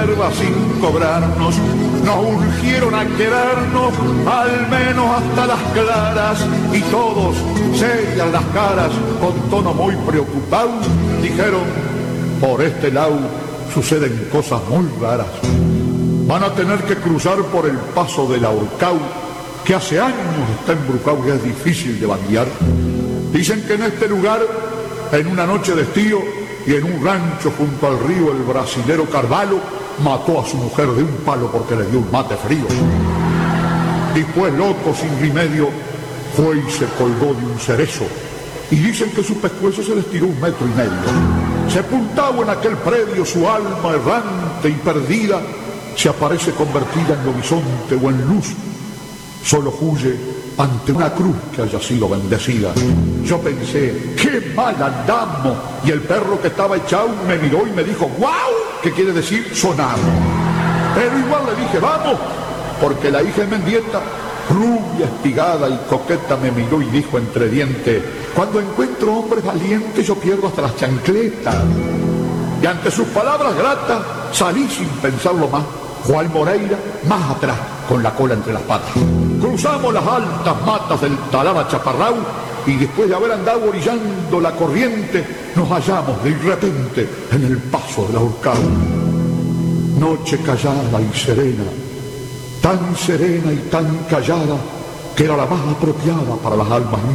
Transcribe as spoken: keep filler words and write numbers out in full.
yerba sin cobrarnos, nos urgieron a quedarnos, al menos hasta las claras, y todos, serias las caras, con tono muy preocupado, dijeron, por este lado suceden cosas muy raras. Van a tener que cruzar por el paso del Ahorcao, que hace años está embrujado y es difícil de bandear. Dicen que en este lugar, en una noche de estío y en un rancho junto al río, el brasilero Carvalho mató a su mujer de un palo porque le dio un mate frío. Después, loco, sin remedio, fue y se colgó de un cerezo. Y dicen que su pescuezo se les tiró un metro y medio. Sepultado en aquel predio, su alma errante y perdida se aparece convertida en horizonte o en luz. Solo huye ante una cruz que haya sido bendecida. Yo pensé, qué mal andamos. Y el perro que estaba echado me miró y me dijo, ¡guau! Que quiere decir sonado. Pero igual le dije, vamos, porque la hija de Mendieta, rubia, espigada y coqueta, me miró y dijo entre dientes, cuando encuentro hombres valientes yo pierdo hasta las chancletas. Y ante sus palabras gratas salí sin pensarlo más. Juan Moreira más atrás, con la cola entre las patas. Cruzamos las altas matas del Talara Chaparrao y después de haber andado orillando la corriente, nos hallamos de repente en el paso del Ahorcao. Noche callada y serena, tan serena y tan callada que era la más apropiada para las almas